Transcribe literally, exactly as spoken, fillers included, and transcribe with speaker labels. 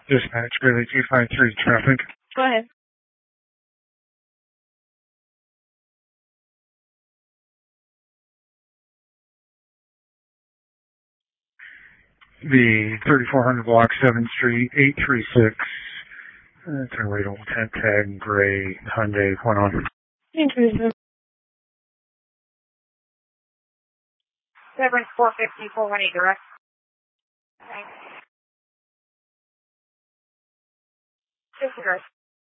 Speaker 1: Dispatch, Bailey two five three, traffic.
Speaker 2: Go ahead.
Speaker 1: The thirty-four hundred block, seventh Street, eight three six. That's a radal tent tag, gray Hyundai, one on.
Speaker 2: Intrusive.
Speaker 3: Seven four fifty four one eight direct. Thanks. Disregard.